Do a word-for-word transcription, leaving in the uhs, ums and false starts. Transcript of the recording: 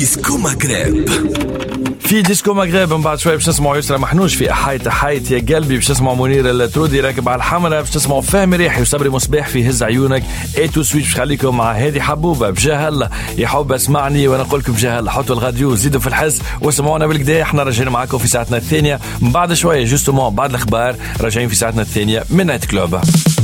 ديسكو مغرب. في ديسكو مغرب من بعد شوي باش نسمعوا يسرى محنوش في أحايت أحايت يا قلبي، باش نسمعوا منير الترودي راكب على الحمراء، باش تسمعوا فهمي ريحي وصبري مصباح في هز عيونك اي تو سويت. باش خليكم مع هذه حبوبه بجاه الله يحب اسمعني وانا نقول لكم بجاه الله حطوا الراديو زيدوا في الحس واسمعونا بالكدا. احنا راجعين معاكم في ساعتنا الثانيه من بعد شويه جوستومون بعد الاخبار، راجعين في ساعتنا الثانيه من نايت كلوب.